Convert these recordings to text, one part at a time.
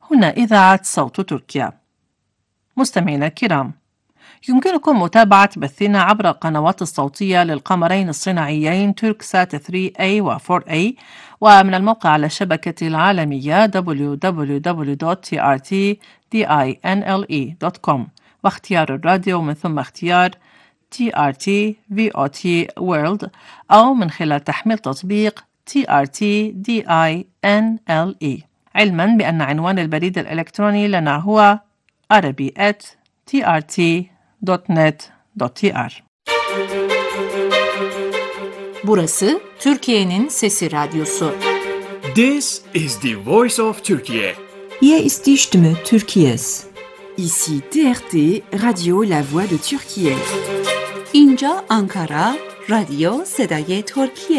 هنا إذاعة صوت تركيا. مستمعينا الكرام، يمكنكم متابعة بثنا عبر القنوات الصوتية للقمرين الصناعيين توركسات 3A و 4A، ومن الموقع على الشبكة العالمية www.trtdinle.com، واختيار الراديو من ثم اختيار TRT VOT World، أو من خلال تحميل تطبيق TRT DINLE، علما بأن عنوان البريد الإلكتروني لنا هو arabi@trt.net.tr. Burası Türkiye'nin Sesi Radyosu. This is the voice of Turkey. Hier ist die Stimme Türkiye's. Ici TRT, Radio La Voix de Türkiye. اینجا آنکارا، رادیو صدای ترکیه.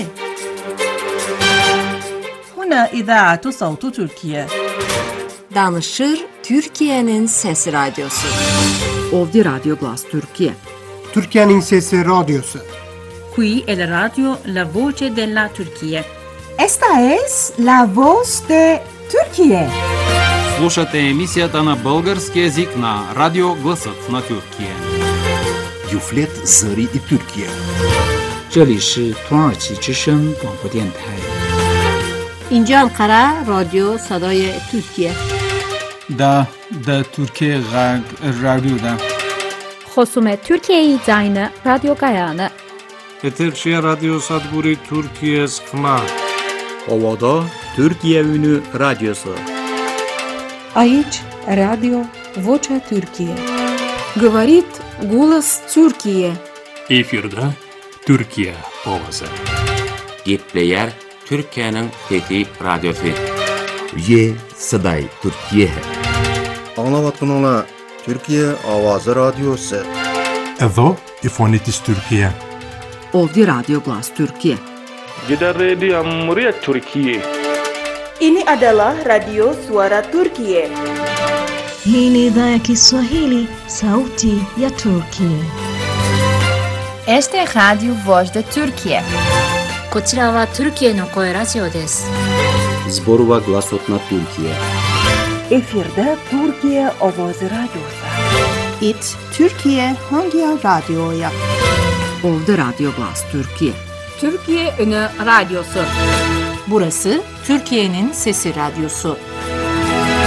هنا إذاعة صوت تركيا. Danışır Türkiye'nin Sesi Radyosu. Ovdje Radio Glas Türkiye. Türkiye'nin Sesi Radyosu. Qui è la radio La Voce della Turchia. Esta es la voz de Türkiye. Слушате емисията на български език на Радио Гласът на Türkiye. Юфлет Зари и Türkiye. 这里是土耳其之声广播电台。 اینجا آنکارا، رادیو صدای ترکیه. دا ترکیه غرب رادیو دا. خصوم ترکیه زاین رادیو گایانه. Eterşehir Radyo Sadburi Türkiye Sıkma. Ovada Türkiye Ünü Radyosu. Aici Radio Vocea Türkiye. Говорит голос Türkiye. Efirde Türkiye Ovası. Gepleyer Türkiye'nin Fethi Radyosu. Ye Saday Türkiye. Anlavatınla Türkiye Avazı Radyosu. Edo İfonitis Türkiye. Ovdje Radio Glas Türkiye. Kita Radio Muryat Türkiye. Ini adalah Radio Suara Türkiye. Hii ni idhaa ya Kiswahili, sauti ya Turkiye. Este es Radio Voz de Türkiye. こちらはトルキエの声ラジオです。 Zborova Glasot na Türkiye. Efirde Türkiye Ovoz Radyosu. It Türkiye Hangi Radyo'ya? Ovdje Radio Glas Türkiye. Türkiye Ünü Radyosu. Burası Türkiye'nin Sesi Radyosu.